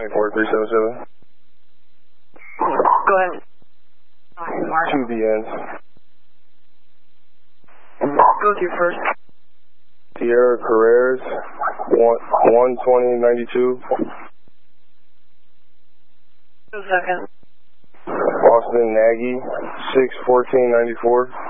4377. Go ahead. Mark. 2 DNs. Go with your first. Sierra Carreras, 12092. Go second. Austin Nagy, 61494.